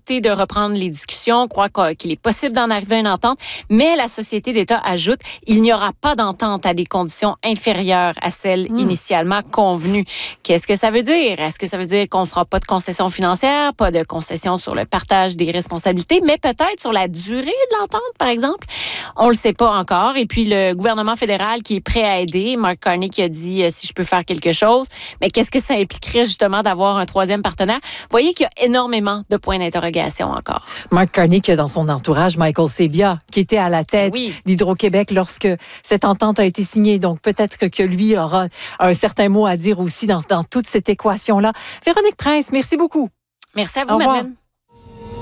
volonté de reprendre les discussions, croit qu'il est possible d'en arriver à une entente, mais la société d'État ajoute, il n'y aura pas d'entente à des conditions inférieures à celles initialement convenues. Qu'est-ce que ça veut dire? Est-ce que ça veut dire qu'on ne fera pas de concessions financières, pas de concessions sur le partage des responsabilités, mais peut-être sur la durée de l'entente, par exemple? On le sait pas encore. Et puis, le gouvernement fédéral qui est prêt à aider, Mark Carney qui a dit si je peux faire quelque chose, mais qu'est-ce que ça impliquerait justement d'avoir un troisième partenaire? Vous voyez qu'il y a énormément de points d'interrogation encore. Mark Carney qui a dans son entourage Michael Sebia, qui était à la tête d'Hydro-Québec lorsque cette entente a été signée. Donc, peut-être que lui aura un certain mot à dire aussi dans toute cette équation-là. Véronique Prince, merci beaucoup. Merci à vous, Madeleine.